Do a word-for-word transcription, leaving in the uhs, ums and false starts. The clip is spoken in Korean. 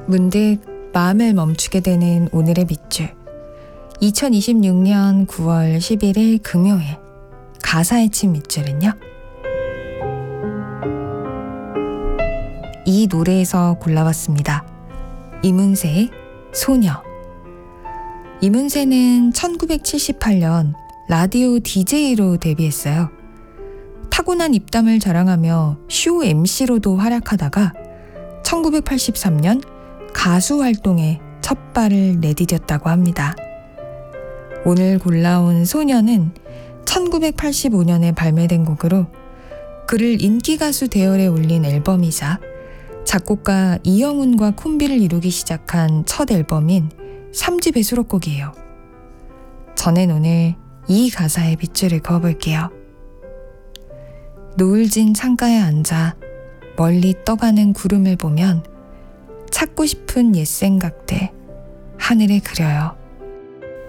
문득 마음을 멈추게 되는 오늘의 밑줄. 이천이십육 년 구월 십일일 금요일 가사에 친 밑줄은요. 이 노래에서 골라봤습니다. 이문세의 소녀. 이문세는 천구백칠십팔 년 라디오 디제이로 데뷔했어요. 타고난 입담을 자랑하며 쇼 엠씨로도 활약하다가 천구백팔십삼 년 가수 활동에 첫 발을 내디뎠다고 합니다. 오늘 골라온 소녀는 천구백팔십오 년에 발매된 곡으로 그를 인기가수 대열에 올린 앨범이자 작곡가 이영훈과 콤비를 이루기 시작한 첫 앨범인 삼 집의 수록곡이에요. 저는 오늘 이 가사에 빗줄을 그어볼게요. 노을진 창가에 앉아 멀리 떠가는 구름을 보면 찾고 싶은 옛 생각들 하늘에 그려요.